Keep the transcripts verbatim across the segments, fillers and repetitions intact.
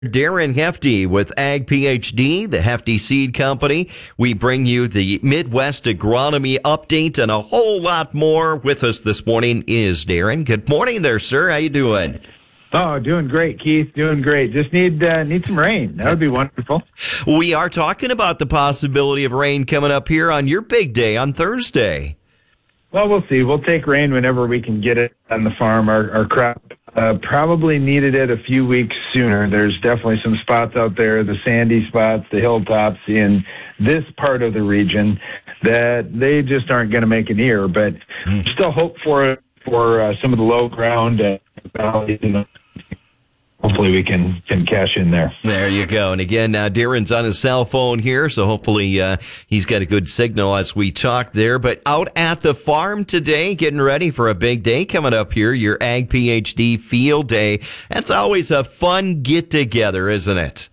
Darren Hefty with Ag PhD, the Hefty Seed Company. We bring you the Midwest Agronomy Update and a whole lot more. With us this morning is Darren. Good morning there, sir. How you doing? Oh, doing great, Keith. Doing great. Just need uh, need some rain. That would be wonderful. We are talking about the possibility of rain coming up here on your big day on Thursday. Well, we'll see. We'll take rain whenever we can get it on the farm. Our, our crop uh, probably needed it a few weeks sooner. There's definitely some spots out there, the sandy spots, the hilltops in this part of the region that they just aren't going to make an ear. But mm. still hope for for uh, some of the low ground uh, valleys and the hopefully we can, can cash in there. There you go. And again, uh, Darren's on his cell phone here, so hopefully uh, he's got a good signal as we talk there. But out at the farm today, getting ready for a big day coming up here, your Ag PhD Field Day. That's always a fun get-together, isn't it?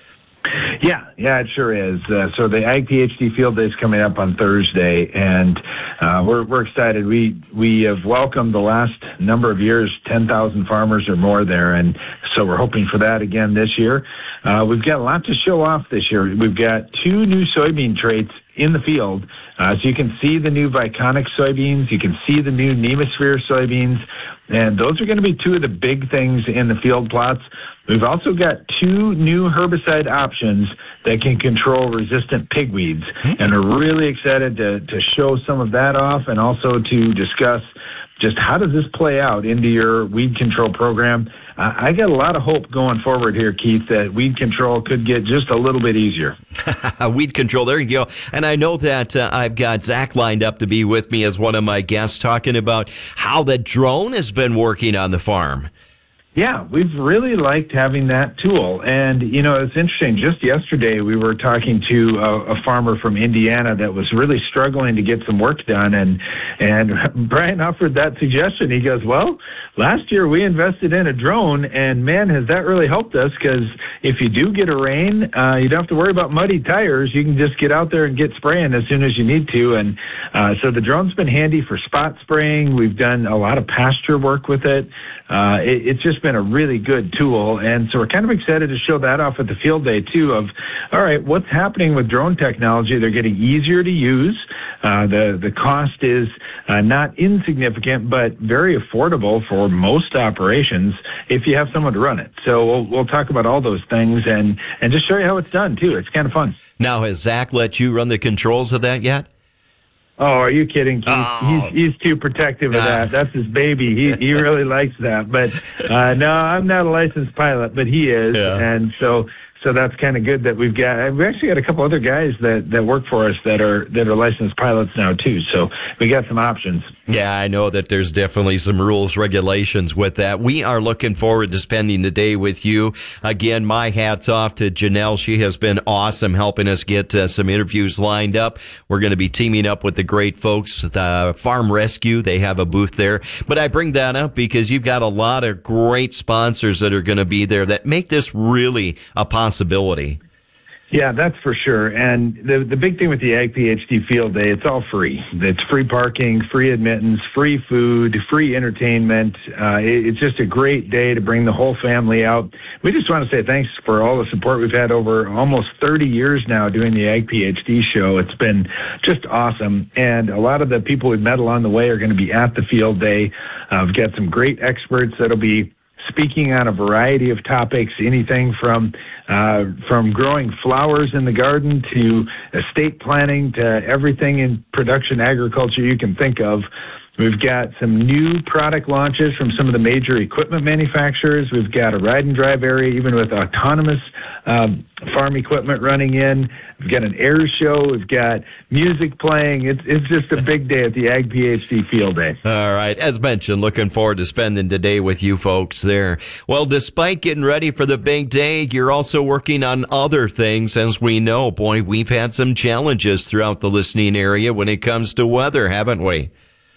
Yeah, yeah, it sure is. Uh, so the Ag PhD Field Day is coming up on Thursday, and uh, we're we're excited. We we have welcomed the last number of years ten thousand farmers or more there, and so we're hoping for that again this year. Uh, we've got a lot to show off this year. We've got two new soybean traits in the field, uh, so you can see the new Viconic soybeans, you can see the new Nemasphere soybeans, and those are going to be two of the big things in the field plots. We've also got two new herbicide options that can control resistant pigweeds, and are really excited to, to show some of that off and also to discuss just how does this play out into your weed control program. Uh, I got a lot of hope going forward here, Keith, that weed control could get just a little bit easier. Weed control, there you go. And I know that uh, I've got Zach lined up to be with me as one of my guests talking about how the drone has been working on the farm. Yeah, we've really liked having that tool. And, you know, it's interesting. Just yesterday, we were talking to a, a farmer from Indiana that was really struggling to get some work done. And, and Brian offered that suggestion. He goes, well, last year we invested in a drone, and, man, has that really helped us, because if you do get a rain, uh, you don't have to worry about muddy tires. You can just get out there and get spraying as soon as you need to. And uh, so the drone's been handy for spot spraying. We've done a lot of pasture work with it. Uh, it it's just been a really good tool, and so we're kind of excited to show that off at the field day too, of, all right, what's happening with drone technology? They're getting easier to use. Uh, the, the cost is uh, not insignificant, but very affordable for most operations if you have someone to run it. So we'll, we'll talk about all those things and, and just show you how it's done too. It's kind of fun. Now, has Zach let you run the controls of that yet? Oh, are you kidding, Keith? Oh. He's, he's too protective of that. That's his baby. He he really likes that. But uh, no, I'm not a licensed pilot, but he is. Yeah. And so so that's kind of good that we've got. We've actually got a couple other guys that, that work for us that are that are licensed pilots now too. So we got some options. Yeah, I know that there's definitely some rules, regulations with that. We are looking forward to spending the day with you. Again, my hat's off to Janelle. She has been awesome helping us get uh, some interviews lined up. We're going to be teaming up with the great folks at the Farm Rescue. They have a booth there. But I bring that up because you've got a lot of great sponsors that are going to be there that make this really a possibility. Yeah, that's for sure. And the the big thing with the Ag PhD Field Day, it's all free. It's free parking, free admittance, free food, free entertainment. Uh, it, it's just a great day to bring the whole family out. We just want to say thanks for all the support we've had over almost thirty years now doing the Ag PhD show. It's been just awesome. And a lot of the people we've met along the way are going to be at the field day. Uh, we've got some great experts that'll be speaking on a variety of topics, anything from uh, from growing flowers in the garden to estate planning to everything in production agriculture you can think of. We've got some new product launches from some of the major equipment manufacturers. We've got a ride and drive area, even with autonomous um, farm equipment running in. We've got an air show. We've got music playing. It's it's just a big day at the Ag PhD Field Day. All right. As mentioned, looking forward to spending the day with you folks there. Well, despite getting ready for the big day, you're also working on other things. As we know, boy, we've had some challenges throughout the listening area when it comes to weather, haven't we?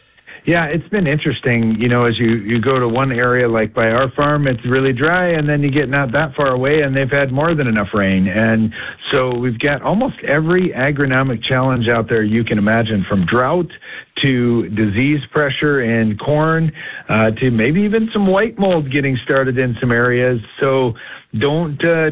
Yeah, it's been interesting. You know, as you, you go to one area like by our farm, it's really dry, and then you get not that far away, and they've had more than enough rain. And so we've got almost every agronomic challenge out there you can imagine, from drought to disease pressure in corn, uh, to maybe even some white mold getting started in some areas. So don't uh,